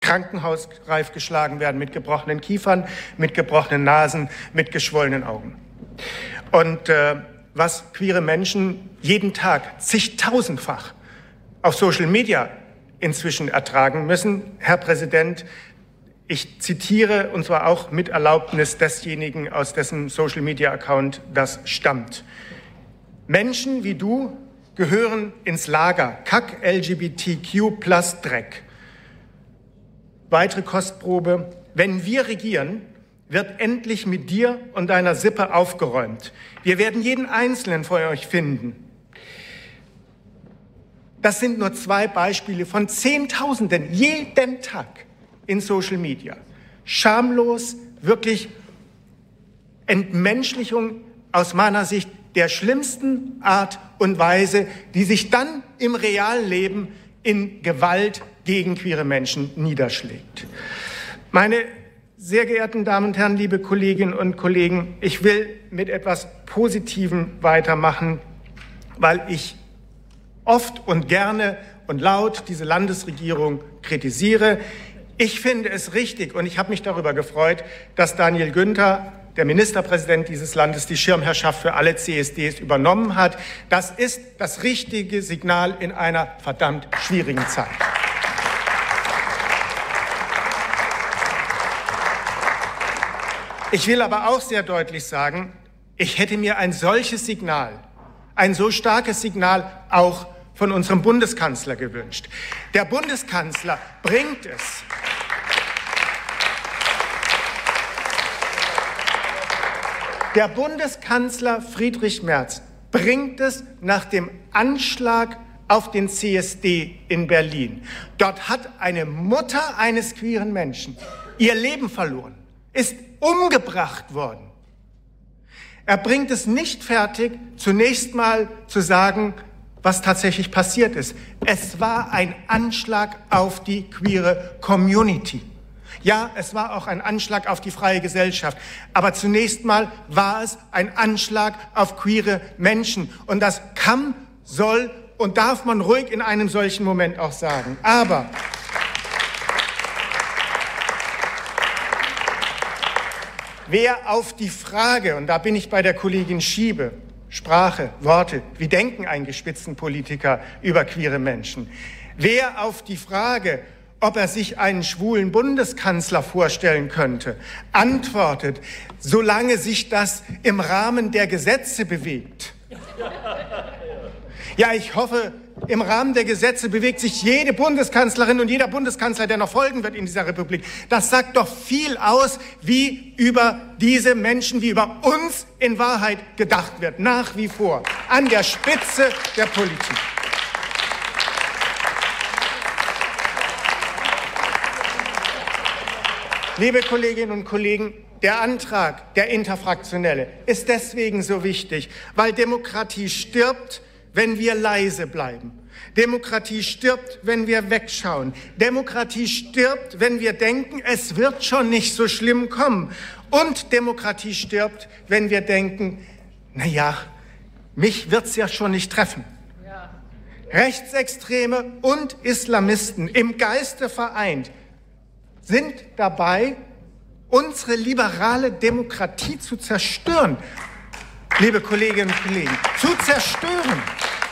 krankenhausreif geschlagen werden mit gebrochenen Kiefern, mit gebrochenen Nasen, mit geschwollenen Augen. Und was queere Menschen jeden Tag zigtausendfach auf Social Media inzwischen ertragen müssen, Herr Präsident, ich zitiere, und zwar auch mit Erlaubnis desjenigen, aus dessen Social-Media-Account das stammt. Menschen wie du gehören ins Lager Kack LGBTQ plus Dreck. Weitere Kostprobe. Wenn wir regieren, wird endlich mit dir und deiner Sippe aufgeräumt. Wir werden jeden Einzelnen von euch finden. Das sind nur 2 Beispiele von Zehntausenden jeden Tag in Social Media. Schamlos, wirklich Entmenschlichung aus meiner Sicht der schlimmsten Art und Weise, die sich dann im realen Leben in Gewalt gegen queere Menschen niederschlägt. Meine sehr geehrten Damen und Herren, liebe Kolleginnen und Kollegen, ich will mit etwas Positivem weitermachen, weil ich oft und gerne und laut diese Landesregierung kritisiere. Ich finde es richtig und ich habe mich darüber gefreut, dass Daniel Günther, der Ministerpräsident dieses Landes, die Schirmherrschaft für alle CSDs übernommen hat. Das ist das richtige Signal in einer verdammt schwierigen Zeit. Ich will aber auch sehr deutlich sagen, ich hätte mir ein solches Signal, ein so starkes Signal auch von unserem Bundeskanzler gewünscht. Der Bundeskanzler bringt es. Der Bundeskanzler Friedrich Merz bringt es nach dem Anschlag auf den CSD in Berlin. Dort hat eine Mutter eines queeren Menschen ihr Leben verloren, ist umgebracht worden. Er bringt es nicht fertig, zunächst mal zu sagen, was tatsächlich passiert ist. Es war ein Anschlag auf die queere Community. Ja, es war auch ein Anschlag auf die freie Gesellschaft. Aber zunächst mal war es ein Anschlag auf queere Menschen. Und das kann, soll und darf man ruhig in einem solchen Moment auch sagen. Aber wer auf die Frage, und da bin ich bei der Kollegin Schiebe, Sprache, Worte, wie denken eigentlich Spitzenpolitiker über queere Menschen? Wer auf die Frage, ob er sich einen schwulen Bundeskanzler vorstellen könnte, antwortet, solange sich das im Rahmen der Gesetze bewegt. Ja, ich hoffe, im Rahmen der Gesetze bewegt sich jede Bundeskanzlerin und jeder Bundeskanzler, der noch folgen wird in dieser Republik. Das sagt doch viel aus, wie über diese Menschen, wie über uns in Wahrheit gedacht wird, nach wie vor, an der Spitze der Politik. Liebe Kolleginnen und Kollegen, der Antrag, der interfraktionelle, ist deswegen so wichtig, weil Demokratie stirbt, wenn wir leise bleiben. Demokratie stirbt, wenn wir wegschauen. Demokratie stirbt, wenn wir denken, es wird schon nicht so schlimm kommen. Und Demokratie stirbt, wenn wir denken, na ja, mich wird's ja schon nicht treffen. Ja. Rechtsextreme und Islamisten im Geiste vereint sind dabei, unsere liberale Demokratie zu zerstören. Liebe Kolleginnen und Kollegen, zu zerstören.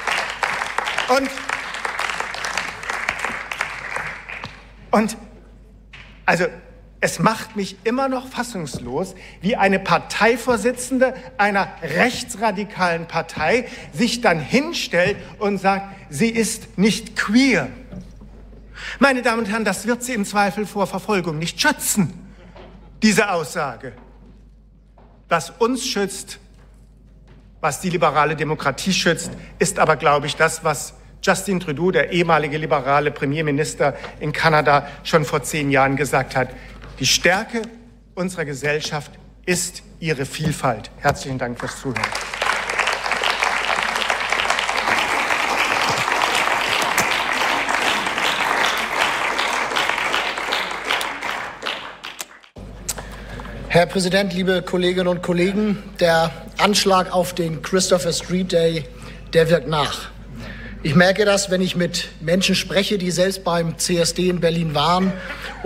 Und also es macht mich immer noch fassungslos, wie eine Parteivorsitzende einer rechtsradikalen Partei sich dann hinstellt und sagt, sie ist nicht queer. Meine Damen und Herren, das wird sie im Zweifel vor Verfolgung nicht schützen, diese Aussage. Was uns schützt, was die liberale Demokratie schützt, ist aber, glaube ich, das, was Justin Trudeau, der ehemalige liberale Premierminister in Kanada, schon vor 10 Jahren gesagt hat. Die Stärke unserer Gesellschaft ist ihre Vielfalt. Herzlichen Dank fürs Zuhören. Herr Präsident, liebe Kolleginnen und Kollegen, der Anschlag auf den Christopher Street Day, der wirkt nach. Ich merke das, wenn ich mit Menschen spreche, die selbst beim CSD in Berlin waren